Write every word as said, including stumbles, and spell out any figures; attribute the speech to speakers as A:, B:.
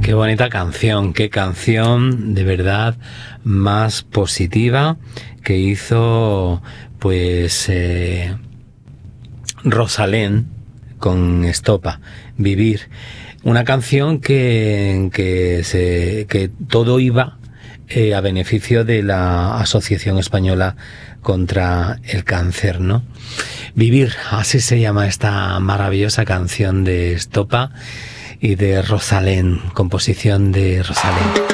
A: Qué bonita canción, qué canción de verdad más positiva que hizo pues eh, Rosalén con Estopa, Vivir. Una canción que, que, se, que todo iba eh, a beneficio de la Asociación Española contra el Cáncer, ¿no? Vivir, así se llama esta maravillosa canción de Estopa y de Rosalén, composición de Rosalén.